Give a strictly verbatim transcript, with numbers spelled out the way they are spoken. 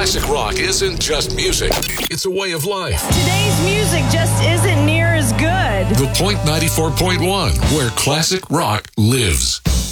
Classic rock isn't just music, it's a way of life. Today's music just isn't near as good. The Point ninety-four point one, where classic rock lives.